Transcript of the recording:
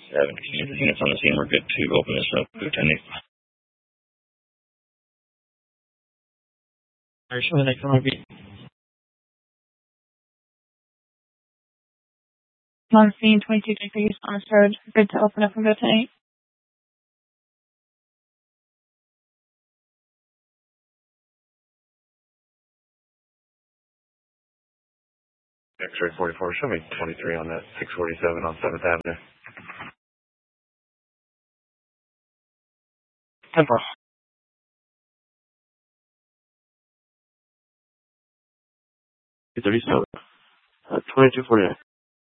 7. Community units on the scene. We're good to open this up. Lieutenant. Alright, show the next one. On scene, 22 degrees on the road. Good to open up and go to 8. X-ray 44, show me 23 on that 647 on 7th Avenue. 10-4. 237. 2249.